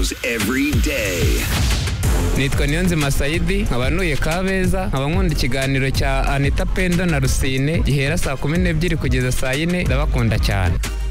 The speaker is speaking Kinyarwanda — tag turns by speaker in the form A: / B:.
A: shows every day.
B: Nitwa Niyonzima Saidi, abanuye Kabeza, abankunda ikiganiro cya Anita Pendo na Rusine gihera saa 12 kugeza saa 4, ndabakunda cyane.